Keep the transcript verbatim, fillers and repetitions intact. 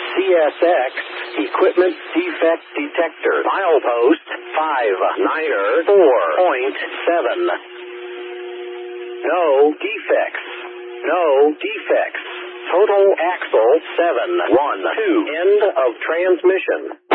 C S X, Equipment Defect Detector. Milepost five niner four point seven. No defects. No defects. Total axle seven one two. End of transmission.